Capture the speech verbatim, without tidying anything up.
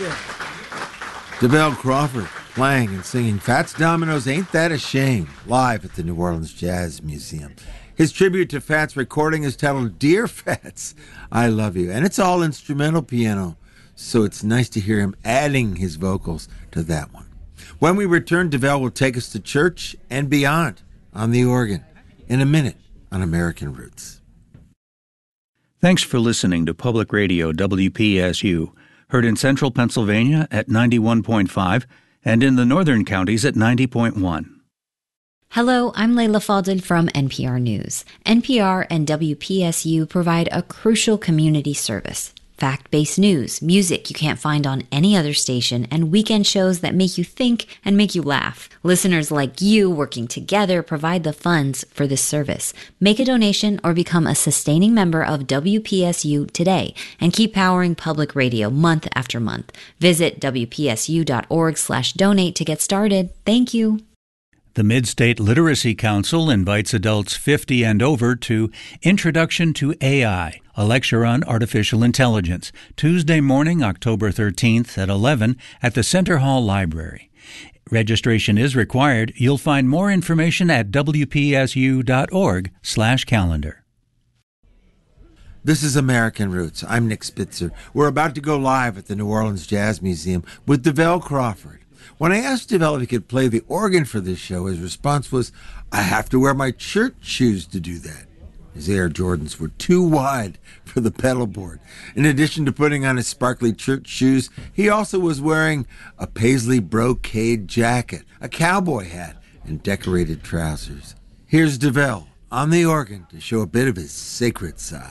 DeVelle Crawford playing and singing Fats Domino's Ain't That a Shame live at the New Orleans Jazz Museum. His tribute to Fats recording is titled Dear Fats, I Love You. And it's all instrumental piano, so it's nice to hear him adding his vocals to that one. When we return, DeVelle will take us to church and beyond on the organ in a minute on American Roots. Thanks for listening to Public Radio W P S U, heard in central Pennsylvania at ninety-one point five and in the northern counties at ninety point one. Hello, I'm Layla Faldin from N P R News. N P R and W P S U provide a crucial community service. Fact-based news, music you can't find on any other station, and weekend shows that make you think and make you laugh. Listeners like you working together provide the funds for this service. Make a donation or become a sustaining member of W P S U today and keep powering public radio month after month. Visit W P S U dot org slash donate to get started. Thank you. The Mid-State Literacy Council invites adults fifty and over to Introduction to A I, a lecture on artificial intelligence, Tuesday morning, October thirteenth at eleven at the Center Hall Library. Registration is required. You'll find more information at W P S U dot org slash calendar. This is American Roots. I'm Nick Spitzer. We're about to go live at the New Orleans Jazz Museum with DeVelle Crawford. When I asked DeVelle if he could play the organ for this show, his response was, I have to wear my church shoes to do that. His Air Jordans were too wide for the pedal board. In addition to putting on his sparkly church shoes, he also was wearing a paisley brocade jacket, a cowboy hat, and decorated trousers. Here's DeVelle on the organ to show a bit of his sacred side.